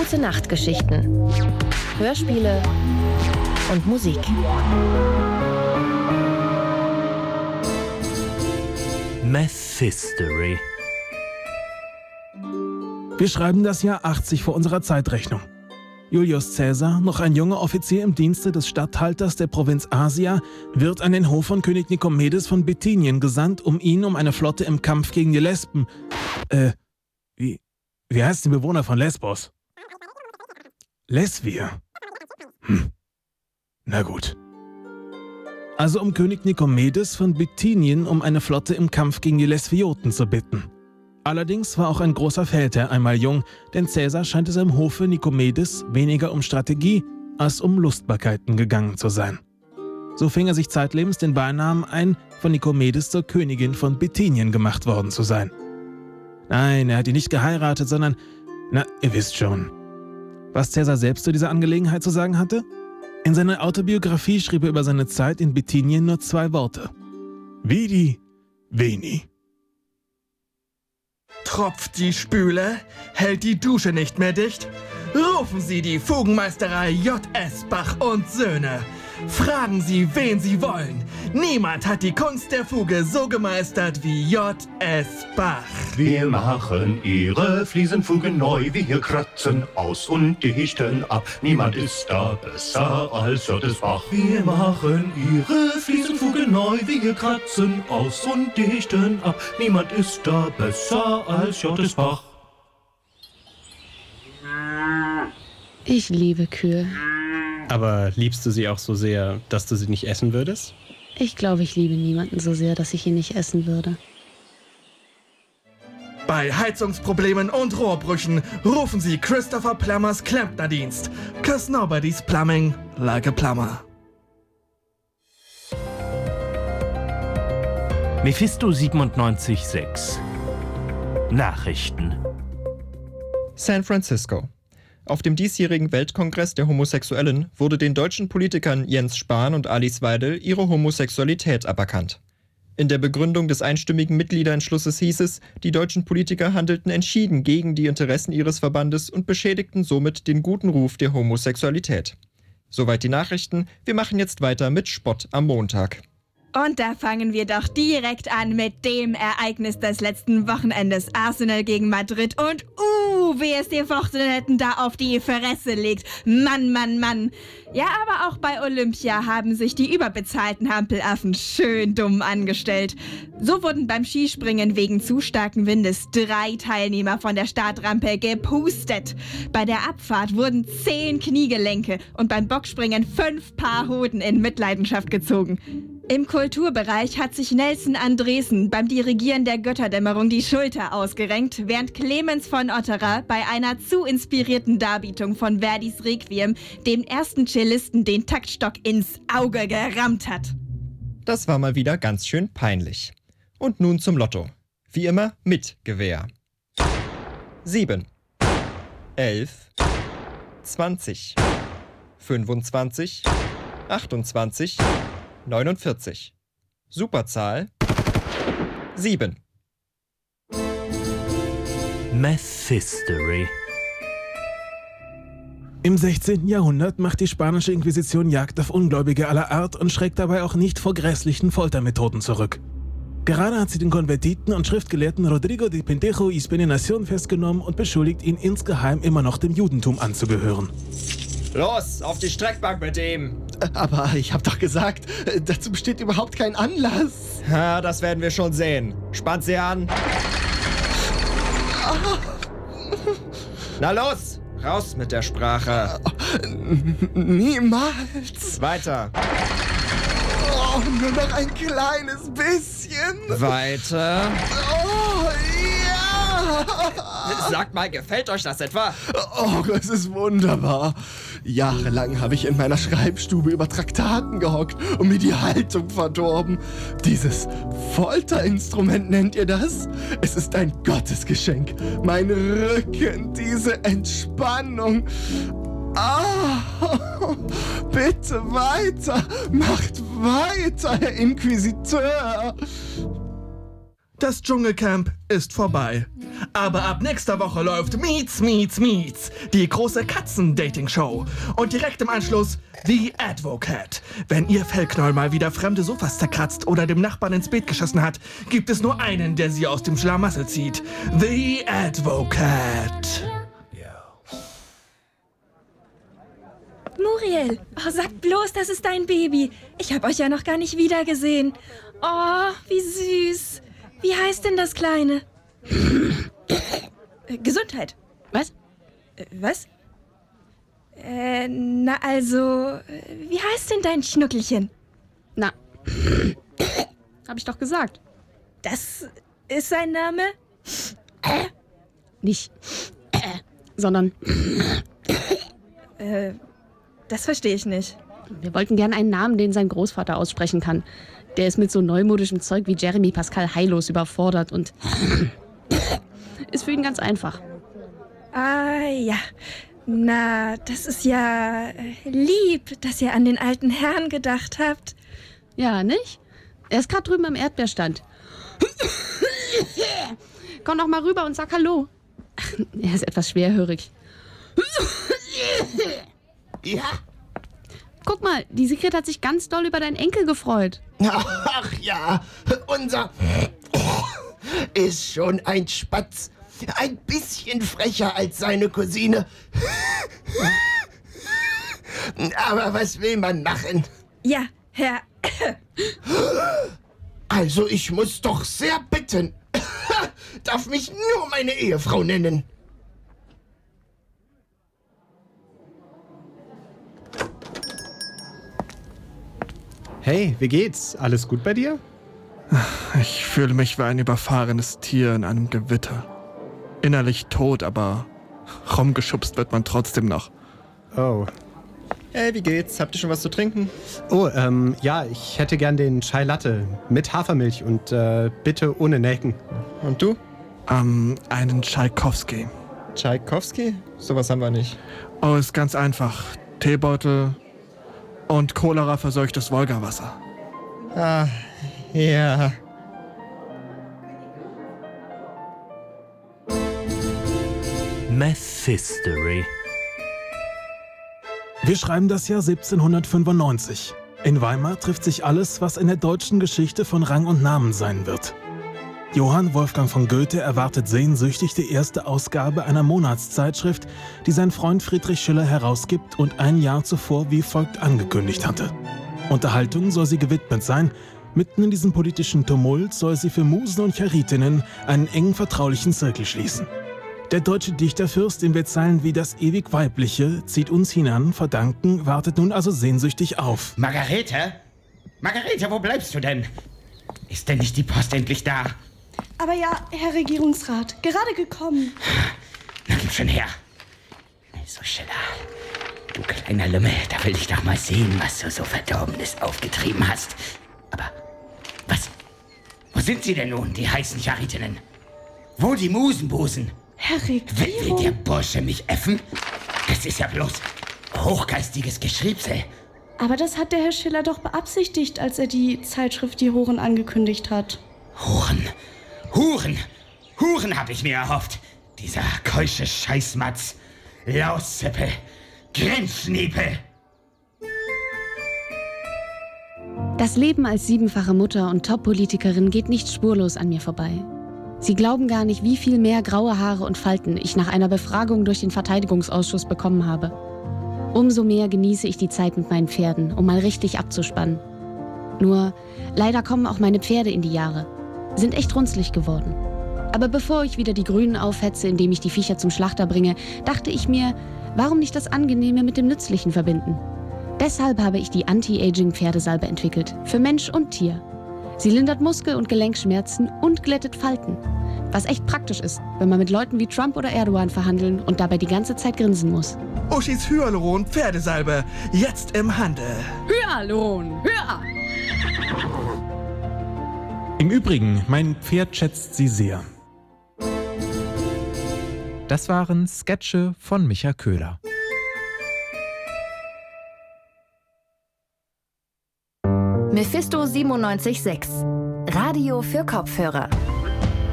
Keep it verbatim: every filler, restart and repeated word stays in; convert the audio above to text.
Gute-Nacht-Geschichten, Hörspiele und Musik. Mephistory. Wir schreiben das Jahr achtzig vor unserer Zeitrechnung. Julius Caesar, noch ein junger Offizier im Dienste des Statthalters der Provinz Asia, wird an den Hof von König Nikomedes von Bithynien gesandt, um ihn um eine Flotte im Kampf gegen die Lesben... Äh, wie... Wie heißt die Bewohner von Lesbos? Lesbier. Hm. Na gut. Also um König Nikomedes von Bithynien um eine Flotte im Kampf gegen die Lesbioten zu bitten. Allerdings war auch ein großer Feldherr einmal jung, denn Caesar scheint es am Hofe Nikomedes weniger um Strategie als um Lustbarkeiten gegangen zu sein. So fing er sich zeitlebens den Beinamen ein, von Nikomedes zur Königin von Bithynien gemacht worden zu sein. Nein, er hat ihn nicht geheiratet, sondern, na, ihr wisst schon. Was Caesar selbst zu dieser Angelegenheit zu sagen hatte? In seiner Autobiografie schrieb er über seine Zeit in Bithynien nur zwei Worte. Vidi, veni. Tropft die Spüle? Hält die Dusche nicht mehr dicht? Rufen Sie die Fugenmeisterei J S Bach und Söhne. Fragen Sie, wen Sie wollen. Niemand hat die Kunst der Fuge so gemeistert wie J S Bach. Wir machen Ihre Fliesenfugen neu, wir kratzen aus und dichten ab. Niemand ist da besser als J S Bach. Wir machen Ihre Fliesenfugen neu, wir kratzen aus und dichten ab. Niemand ist da besser als J S Bach. Ich liebe Kühe. Aber liebst du sie auch so sehr, dass du sie nicht essen würdest? Ich glaube, ich liebe niemanden so sehr, dass ich ihn nicht essen würde. Bei Heizungsproblemen und Rohrbrüchen rufen Sie Christopher Plumbers Klempnerdienst. 'Cause nobody's plumbing like a plumber. Mephisto siebenundneunzig Komma sechs. Nachrichten. San Francisco. Auf dem diesjährigen Weltkongress der Homosexuellen wurde den deutschen Politikern Jens Spahn und Alice Weidel ihre Homosexualität aberkannt. In der Begründung des einstimmigen Mitgliederentschlusses hieß es, die deutschen Politiker handelten entschieden gegen die Interessen ihres Verbandes und beschädigten somit den guten Ruf der Homosexualität. Soweit die Nachrichten. Wir machen jetzt weiter mit Spott am Montag. Und da fangen wir doch direkt an mit dem Ereignis des letzten Wochenendes. Arsenal gegen Madrid und uh, W S D Fortuna da auf die Fresse legt. Mann, Mann, Mann. Ja, aber auch bei Olympia haben sich die überbezahlten Hampelaffen schön dumm angestellt. So wurden beim Skispringen wegen zu starken Windes drei Teilnehmer von der Startrampe gepustet. Bei der Abfahrt wurden zehn Kniegelenke und beim Bockspringen fünf Paar Hoden in Mitleidenschaft gezogen. Im Kulturbereich hat sich Nelson Andresen beim Dirigieren der Götterdämmerung die Schulter ausgerenkt, während Clemens von Otterer bei einer zu inspirierten Darbietung von Verdis Requiem dem ersten Cellisten den Taktstock ins Auge gerammt hat. Das war mal wieder ganz schön peinlich. Und nun zum Lotto. Wie immer mit Gewehr. sieben, elf, zwanzig, fünfundzwanzig, achtundzwanzig, neunundvierzig. Superzahl sieben. Mephistory. Im sechzehnten Jahrhundert macht die spanische Inquisition Jagd auf Ungläubige aller Art und schreckt dabei auch nicht vor grässlichen Foltermethoden zurück. Gerade hat sie den Konvertiten und Schriftgelehrten Rodrigo de Pendejo y Penenación festgenommen und beschuldigt ihn insgeheim immer noch dem Judentum anzugehören. Los, auf die Streckbank mit ihm! Aber ich hab doch gesagt, dazu besteht überhaupt kein Anlass. Ja, das werden wir schon sehen. Spannt sie an. Na los, raus mit der Sprache. Niemals. Weiter. Oh, nur noch ein kleines bisschen. Weiter. Oh, ja. Sagt mal, gefällt euch das etwa? Oh, es ist wunderbar. Jahrelang habe ich in meiner Schreibstube über Traktaten gehockt und mir die Haltung verdorben. Dieses Folterinstrument nennt ihr das? Es ist ein Gottesgeschenk. Mein Rücken, diese Entspannung. Ah, bitte weiter, macht weiter, Herr Inquisiteur. Das Dschungelcamp ist vorbei. Aber ab nächster Woche läuft Meets, Meets, Meets, die große Katzen-Dating-Show. Und direkt im Anschluss The Advocate. Wenn ihr Fellknäuel mal wieder fremde Sofas zerkratzt oder dem Nachbarn ins Beet geschossen hat, gibt es nur einen, der sie aus dem Schlamassel zieht. The Advocate. Muriel, oh, sag bloß, das ist dein Baby. Ich habe euch ja noch gar nicht wiedergesehen. Oh, wie süß. Wie heißt denn das Kleine? äh, Gesundheit. Was? Äh, was? Äh, na also, wie heißt denn dein Schnuckelchen? Na, hab ich doch gesagt. Das ist sein Name? Äh. Nicht äh, sondern äh, das verstehe ich nicht. Wir wollten gerne einen Namen, den sein Großvater aussprechen kann. Der ist mit so neumodischem Zeug wie Jeremy Pascal heillos überfordert und ist für ihn ganz einfach. Ah, ja. Na, das ist ja lieb, dass ihr an den alten Herrn gedacht habt. Ja, nicht? Er ist gerade drüben am Erdbeerstand. Komm doch mal rüber und sag Hallo. Er ist etwas schwerhörig. Ja? Guck mal, die Sigrid hat sich ganz doll über deinen Enkel gefreut. Ach ja, unser ist schon ein Spatz. Ein bisschen frecher als seine Cousine. Aber was will man machen? Ja, Herr... Also ich muss doch sehr bitten. Darf mich nur meine Ehefrau nennen. Hey, wie geht's? Alles gut bei dir? Ich fühle mich wie ein überfahrenes Tier in einem Gewitter. Innerlich tot, aber rumgeschubst wird man trotzdem noch. Oh. Hey, wie geht's? Habt ihr schon was zu trinken? Oh, ähm, ja, ich hätte gern den Chai Latte mit Hafermilch und äh, bitte ohne Nelken. Und du? Ähm, einen Tschaikowski. Tschaikowski? Sowas haben wir nicht. Oh, ist ganz einfach. Teebeutel und Cholera-verseuchtes Wolgawasser. Ah, ja. Mephistory. Wir schreiben das Jahr siebzehnhundertfünfundneunzig. In Weimar trifft sich alles, was in der deutschen Geschichte von Rang und Namen sein wird. Johann Wolfgang von Goethe erwartet sehnsüchtig die erste Ausgabe einer Monatszeitschrift, die sein Freund Friedrich Schiller herausgibt und ein Jahr zuvor wie folgt angekündigt hatte. Unterhaltung soll sie gewidmet sein. Mitten in diesem politischen Tumult soll sie für Musen und Charitinnen einen engen vertraulichen Zirkel schließen. Der deutsche Dichterfürst, den wir Zeilen wie das ewig Weibliche zieht uns hinan verdanken, wartet nun also sehnsüchtig auf. Margarete? Margarete, wo bleibst du denn? Ist denn nicht die Post endlich da? Aber ja, Herr Regierungsrat, gerade gekommen. Na, gib schon her. So, Schiller, du kleiner Lümmel, da will ich doch mal sehen, was du so Verdorbenes aufgetrieben hast. Aber, was? Wo sind sie denn nun, die heißen Charitinnen? Wo die Musenbusen? Herr Regierung... Will der Bursche mich äffen? Das ist ja bloß hochgeistiges Geschriebsel. Aber das hat der Herr Schiller doch beabsichtigt, als er die Zeitschrift Die Huren angekündigt hat. Huren? Huren? Huren hab ich mir erhofft. Dieser keusche Scheißmatz. Laussippe. Grenzschniepel. Das Leben als siebenfache Mutter und Top-Politikerin geht nicht spurlos an mir vorbei. Sie glauben gar nicht, wie viel mehr graue Haare und Falten ich nach einer Befragung durch den Verteidigungsausschuss bekommen habe. Umso mehr genieße ich die Zeit mit meinen Pferden, um mal richtig abzuspannen. Nur, leider kommen auch meine Pferde in die Jahre. Sind echt runzlig geworden. Aber bevor ich wieder die Grünen aufhetze, indem ich die Viecher zum Schlachter bringe, dachte ich mir, warum nicht das Angenehme mit dem Nützlichen verbinden? Deshalb habe ich die Anti-Aging-Pferdesalbe entwickelt, für Mensch und Tier. Sie lindert Muskel- und Gelenkschmerzen und glättet Falten. Was echt praktisch ist, wenn man mit Leuten wie Trump oder Erdogan verhandeln und dabei die ganze Zeit grinsen muss. Uschis Hyaluron Pferdesalbe, jetzt im Handel. Hyaluron, Hya! Im Übrigen, mein Pferd schätzt sie sehr. Das waren Sketche von Micha Köhler. Mephisto siebenundneunzig Komma sechs. Radio für Kopfhörer.